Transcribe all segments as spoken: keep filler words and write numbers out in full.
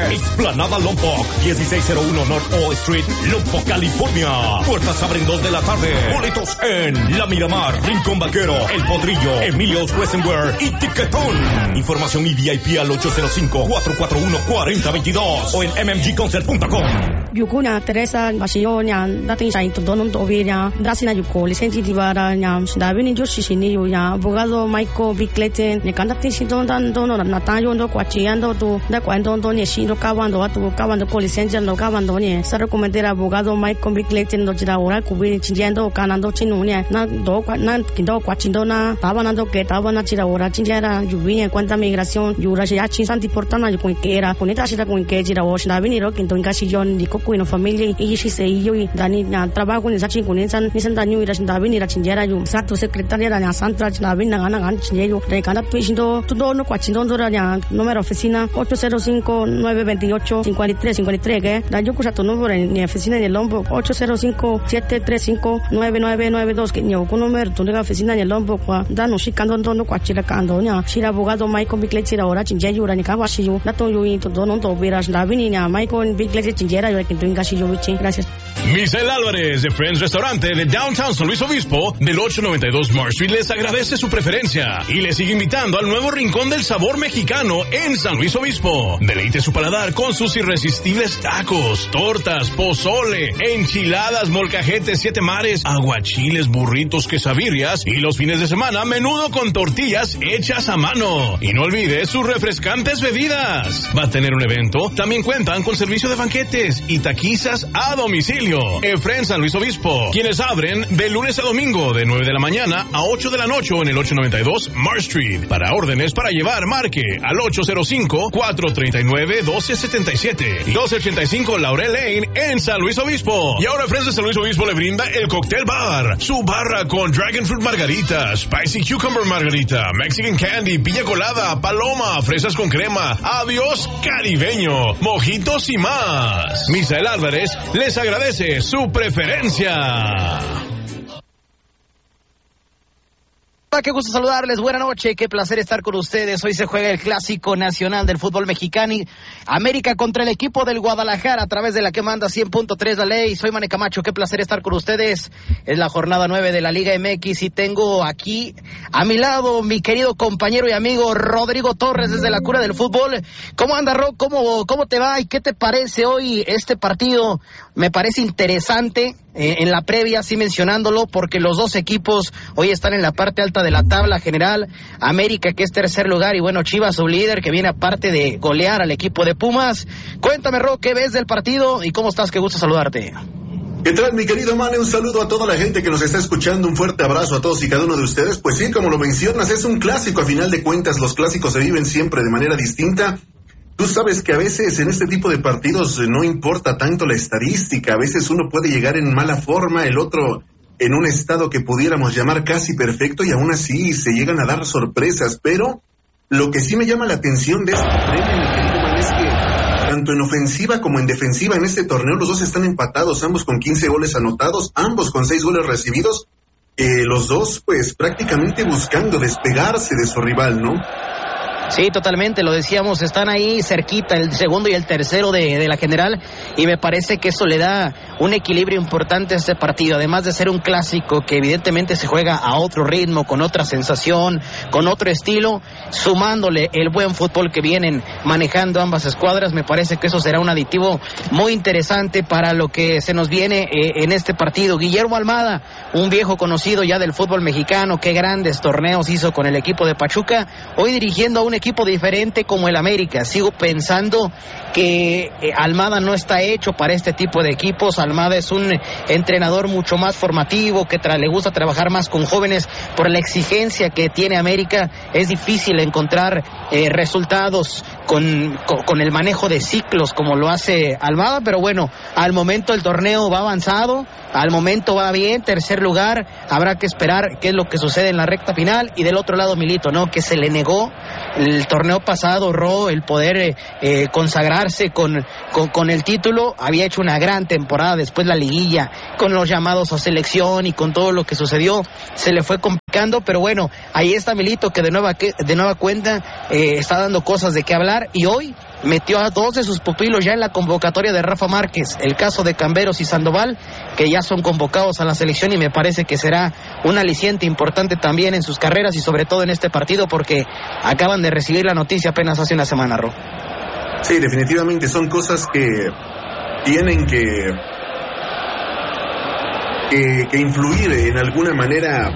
Explanada Lompoc, dieciséis cero uno North O Street, Lompoc, California. Puertas abren dos de la tarde. Boletos en La Miramar, Rincón Vaquero, El Potrillo, Emilio's Westenwear y Tiquetón. Información y V I P al ocho cero cinco, cuatro cuatro uno, cuatro cero dos dos o en m m g concert punto com. Yukunya Teresa Basionya, dating sa ito donon to obia, dasina yuko, lisensi divara nya, dabi ni Joshi shini ya, abogado Michael Bickleten, ne kandating si don dan dono na tayo ndo kwachiando to, da kwando ndo ni shino kawando atu kawando ko lisensi ndo kawando ni, sa recomendar abogado Michael Bickleten ndo jira ora kubi chinjando kanando chinunya, na do na kindo kwachindo na, taba na do ke taba na jira ora chinjara yubi cuenta migración, yura ya chinsan importante yuko kera, kunita shira kun ke jira wash dabi ni ro kinto ingasiyon di kuino familia y si se yo y dani na trabajo ni sachi kunin san ni san danyu ira dabi ni ra chinjera yu sato secretaria na santa dabi na na gan chinjeyo de cada pishindo todo no kwachindo ndo ra número oficina ocho cero cinco, nueve dos ocho, cinco tres cinco tres que da yo kusa tu número ni oficina ni Lombo ocho cero cinco, siete tres cinco, nueve nueve nueve dos que ni o número tu oficina ni Lombo kwa da no shikando ndo no kwachira kando nya shira abogado Michael Bickleten ora chinjeyo ra ni ka washiyo na to yo y todo no to vera dabi ni Michael Bickleten chinjera yo que tu ingasillo bichi. Gracias. Misael Álvarez de Friends Restaurante de Downtown San Luis Obispo del ocho noventa y dos Marsh Street les agradece su preferencia y les sigue invitando al nuevo Rincón del Sabor Mexicano en San Luis Obispo. Deleite su paladar con sus irresistibles tacos, tortas, pozole, enchiladas, molcajetes, siete mares, aguachiles, burritos, quesabirrias y los fines de semana menudo con tortillas hechas a mano. Y no olvide sus refrescantes bebidas. Va a tener un evento, también cuentan con servicio de banquetes y taquizas a domicilio. Efren San Luis Obispo, quienes abren de lunes a domingo de nueve de la mañana a ocho de la noche en el ocho noventa y dos Marsh Street. Para órdenes para llevar, marque al ocho cero cinco, cuatro tres nueve, uno dos siete siete y dos ochenta y cinco Laurel Lane en San Luis Obispo. Y ahora Efren San Luis Obispo le brinda el Cocktail Bar, su barra con Dragon Fruit Margarita, Spicy Cucumber Margarita, Mexican Candy, piña colada, paloma, fresas con crema, adiós caribeño, mojitos y más. Misael Álvarez les agradece su preferencia. Hola, qué gusto saludarles, buena noche, qué placer estar con ustedes. Hoy se juega el Clásico Nacional del Fútbol Mexicano, América contra el equipo del Guadalajara a través de la que manda cien punto tres la ley. Soy Mane Camacho, qué placer estar con ustedes. Es la jornada nueve de la Liga M X y tengo aquí a mi lado mi querido compañero y amigo Rodrigo Torres desde la cuna del fútbol. ¿Cómo anda, Ro? ¿Cómo, cómo te va y qué te parece hoy este partido? Me parece interesante. Eh, en la previa, sí mencionándolo, porque los dos equipos hoy están en la parte alta de la tabla general. América, que es tercer lugar, y bueno, Chivas, su líder, que viene aparte de golear al equipo de Pumas. Cuéntame, Ro, ¿qué ves del partido y cómo estás? Qué gusto saludarte. ¿Qué tal, mi querido Mane? Un saludo a toda la gente que nos está escuchando, un fuerte abrazo a todos y cada uno de ustedes. Pues sí, como lo mencionas, es un clásico, a final de cuentas los clásicos se viven siempre de manera distinta. Tú sabes que a veces en este tipo de partidos no importa tanto la estadística, a veces uno puede llegar en mala forma, el otro en un estado que pudiéramos llamar casi perfecto y aún así se llegan a dar sorpresas, pero lo que sí me llama la atención de este premio, mi querido Man, es que tanto en ofensiva como en defensiva en este torneo los dos están empatados, ambos con quince goles anotados, ambos con seis goles recibidos, eh, los dos pues prácticamente buscando despegarse de su rival, ¿no? Sí, totalmente, lo decíamos, están ahí cerquita el segundo y el tercero de, de la general, y me parece que eso le da un equilibrio importante a este partido, además de ser un clásico que evidentemente se juega a otro ritmo, con otra sensación, con otro estilo, sumándole el buen fútbol que vienen manejando ambas escuadras. Me parece que eso será un aditivo muy interesante para lo que se nos viene eh, en este partido. Guillermo Almada, un viejo conocido ya del fútbol mexicano, qué grandes torneos hizo con el equipo de Pachuca, hoy dirigiendo a un equipo diferente como el América. Sigo pensando que eh, Almada no está hecho para este tipo de equipos. Almada es un entrenador mucho más formativo, que tra- le gusta trabajar más con jóvenes. Por la exigencia que tiene América, es difícil encontrar eh, resultados con, con, con el manejo de ciclos como lo hace Almada, pero bueno, al momento el torneo va avanzado, al momento va bien, tercer lugar, habrá que esperar qué es lo que sucede en la recta final. Y del otro lado Milito, ¿no? Que se le negó el torneo pasado, Ro, el poder eh, eh, consagrarse con, con, con el título. Había hecho una gran temporada, después la liguilla, con los llamados a selección y con todo lo que sucedió, se le fue complicando, pero bueno, ahí está Milito, que de nueva, que, de nueva cuenta eh, está dando cosas de qué hablar, y hoy metió a dos de sus pupilos ya en la convocatoria de Rafa Márquez, el caso de Camberos y Sandoval, que ya son convocados a la selección, y me parece que será un aliciente importante también en sus carreras y sobre todo en este partido, porque acaban de recibir la noticia apenas hace una semana, Ro. Sí, definitivamente son cosas que tienen que, que, que influir en alguna manera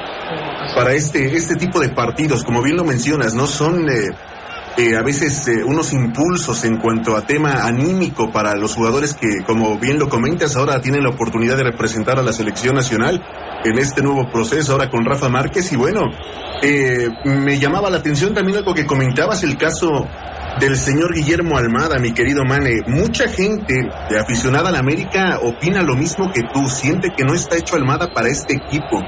para este, este tipo de partidos. Como bien lo mencionas, ¿no? Son eh, eh, a veces eh, unos impulsos en cuanto a tema anímico para los jugadores que, como bien lo comentas, ahora tienen la oportunidad de representar a la selección nacional en este nuevo proceso, ahora con Rafa Márquez. Y bueno, eh, me llamaba la atención también algo que comentabas, el caso del señor Guillermo Almada, mi querido Mane. Mucha gente aficionada a la América opina lo mismo que tú, siente que no está hecho Almada para este equipo.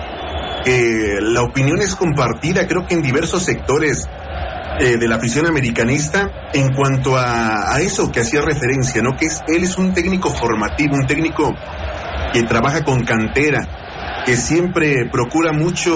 Eh, la opinión es compartida, creo que en diversos sectores eh, de la afición americanista, en cuanto a, a eso que hacía referencia, ¿no? Que es, él es un técnico formativo, un técnico que trabaja con cantera, que siempre procura mucho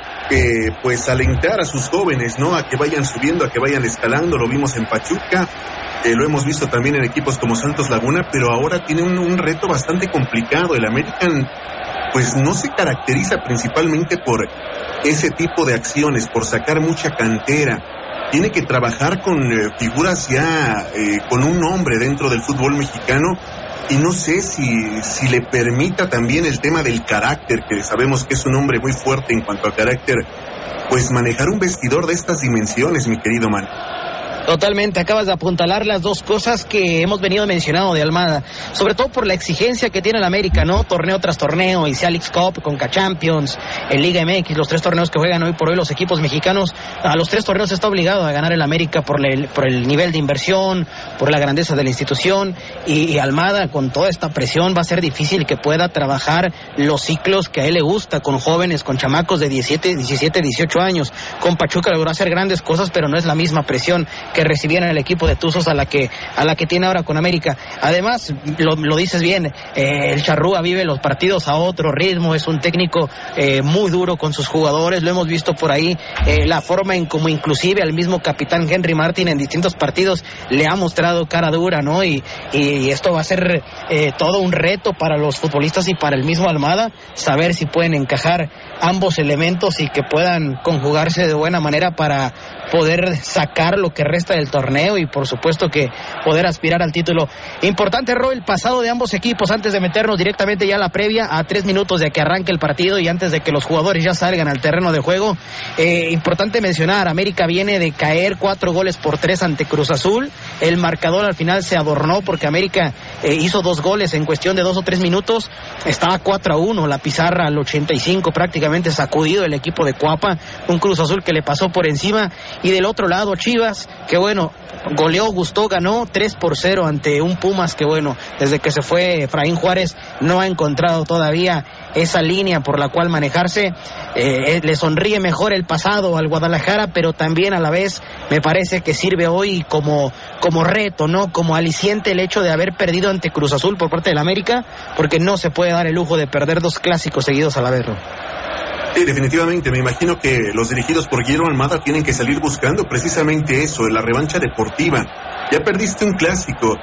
Eh, pues alentar a sus jóvenes, ¿no? A que vayan subiendo, a que vayan escalando. Lo vimos en Pachuca, eh, lo hemos visto también en equipos como Santos Laguna, pero ahora tiene un, un reto bastante complicado. El American pues no se caracteriza principalmente por ese tipo de acciones, por sacar mucha cantera. Tiene que trabajar con eh, figuras ya eh, con un nombre dentro del fútbol mexicano. Y no sé si, si le permita también el tema del carácter, que sabemos que es un hombre muy fuerte en cuanto a carácter, pues manejar un vestidor de estas dimensiones, mi querido man. Totalmente, acabas de apuntalar las dos cosas que hemos venido mencionando de Almada, sobre todo por la exigencia que tiene el América, ¿no? Torneo tras torneo, y sea Leagues Cup, Conca Champions, en Liga M X, los tres torneos que juegan hoy por hoy los equipos mexicanos. A los tres torneos está obligado a ganar el América por el, por el nivel de inversión, por la grandeza de la institución, y, y Almada, con toda esta presión, va a ser difícil que pueda trabajar los ciclos que a él le gusta, con jóvenes, con chamacos de diecisiete, dieciocho años. Con Pachuca logró hacer grandes cosas, pero no es la misma presión que recibieron el equipo de Tuzos a la que a la que tiene ahora con América. Además, lo, lo dices bien, eh, el Charrúa vive los partidos a otro ritmo, es un técnico eh, muy duro con sus jugadores, lo hemos visto por ahí, eh, la forma en como inclusive al mismo capitán Henry Martin en distintos partidos le ha mostrado cara dura, ¿no? Y, y esto va a ser eh, todo un reto para los futbolistas y para el mismo Almada, saber si pueden encajar ambos elementos y que puedan conjugarse de buena manera para poder sacar lo que resta del torneo y por supuesto que poder aspirar al título. Importante, Ro, el pasado de ambos equipos antes de meternos directamente ya a la previa, a tres minutos de que arranque el partido y antes de que los jugadores ya salgan al terreno de juego. Eh, importante mencionar, América viene de caer cuatro goles por tres ante Cruz Azul. El marcador al final se adornó porque América eh, hizo dos goles en cuestión de dos o tres minutos. Estaba cuatro a uno, la pizarra al ochenta y cinco prácticamente sacudido el equipo de Cuapa, un Cruz Azul que le pasó por encima. Y del otro lado Chivas, que bueno, goleó, gustó, ganó tres por cero ante un Pumas que bueno, desde que se fue Efraín Juárez no ha encontrado todavía esa línea por la cual manejarse. Eh, le sonríe mejor el pasado al Guadalajara, pero también a la vez me parece que sirve hoy como, como reto, ¿no? Como aliciente el hecho de haber perdido ante Cruz Azul por parte del América, porque no se puede dar el lujo de perder dos clásicos seguidos a la vez, ¿no? Sí, definitivamente, me imagino que los dirigidos por Guillermo Almada tienen que salir buscando precisamente eso, la revancha deportiva. Ya perdiste un clásico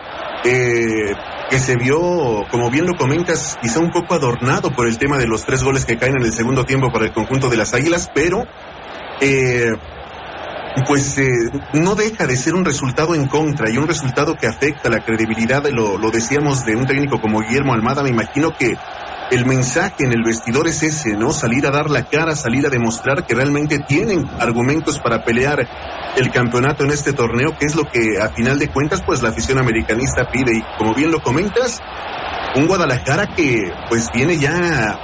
eh, que se vio, como bien lo comentas, quizá un poco adornado por el tema de los tres goles que caen en el segundo tiempo para el conjunto de las Águilas, pero eh, pues eh, no deja de ser un resultado en contra y un resultado que afecta la credibilidad, de lo, lo decíamos, de un técnico como Guillermo Almada. Me imagino que el mensaje en el vestidor es ese, ¿no? Salir a dar la cara, salir a demostrar que realmente tienen argumentos para pelear el campeonato en este torneo, que es lo que a final de cuentas pues la afición americanista pide. Y como bien lo comentas, un Guadalajara que pues viene ya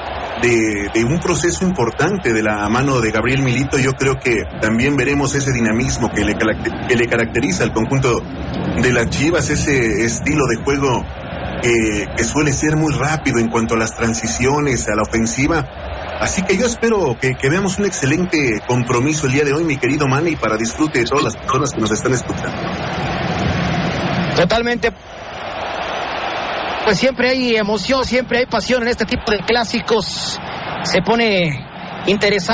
de, de un proceso importante de la mano de Gabriel Milito. Yo creo que también veremos ese dinamismo que le, que le caracteriza al conjunto de las Chivas, ese estilo de juego Que, que suele ser muy rápido en cuanto a las transiciones, a la ofensiva. Así que yo espero que, que veamos un excelente compromiso el día de hoy, mi querido Manny, para disfrute de todas las personas que nos están escuchando. Totalmente. Pues siempre hay emoción, siempre hay pasión en este tipo de clásicos. Se pone interesante.